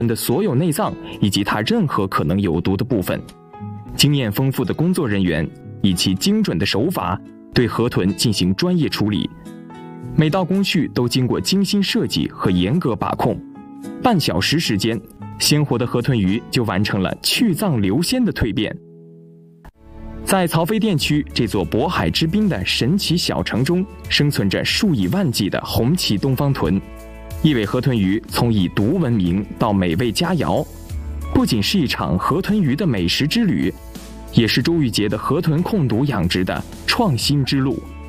的所有内脏以及它任何可能有毒的部分。经验丰富的工作人员以其精准的手法对河豚进行专业处理，每道工序都经过精心设计和严格把控。半小时时间，鲜活的河豚鱼就完成了去脏留鲜的蜕变。在曹妃甸区这座渤海之滨的神奇小城中，生存着数以万计的红鳍东方豚。一尾河豚鱼从以毒闻名到美味佳肴，不仅是一场河豚鱼的美食之旅，也是朱玉杰的河豚控毒养殖的创新之路。